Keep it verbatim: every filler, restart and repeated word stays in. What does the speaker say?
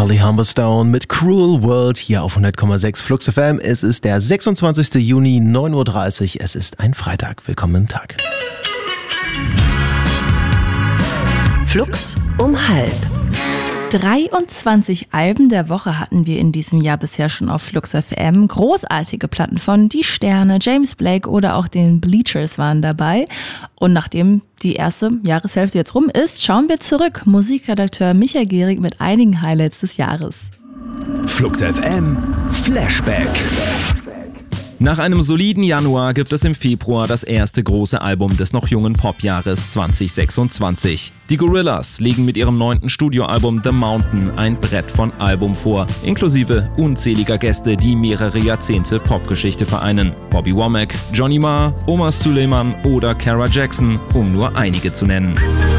Charlie Humberstone mit Cruel World hier auf hundert Komma sechs Flux F M. Es ist der sechsundzwanzigster Juni, neun Uhr dreißig. Es ist ein Freitag. Willkommen im Tag. Flux um halb. dreiundzwanzig Alben der Woche hatten wir in diesem Jahr bisher schon auf Flux F M. Großartige Platten von Die Sterne, James Blake oder auch den Bleachers waren dabei. Und nachdem die erste Jahreshälfte jetzt rum ist, schauen wir zurück. Musikredakteur Michael Gehrig mit einigen Highlights des Jahres. Flux F M Flashback. Nach einem soliden Januar gibt es im Februar das erste große Album des noch jungen Popjahres zwanzig sechsundzwanzig. Die Gorillaz legen mit ihrem neunten Studioalbum The Mountain ein Brett von Album vor, inklusive unzähliger Gäste, die mehrere Jahrzehnte Popgeschichte vereinen. Bobby Womack, Johnny Marr, Omar Suleiman oder Cara Jackson, um nur einige zu nennen.